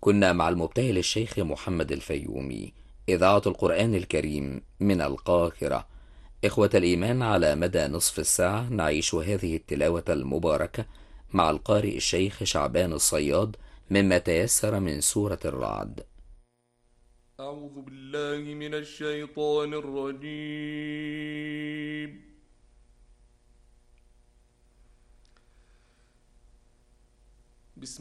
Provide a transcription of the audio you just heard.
كنا مع المبتهل الشيخ محمد الفيومي، إذاعة القرآن الكريم من القاهرة. إخوة الإيمان، على مدى نصف الساعة نعيش هذه التلاوة المباركة مع القارئ الشيخ شعبان الصياد مما تيسر من سورة الرعد. أعوذ بالله من الشيطان الرجيم.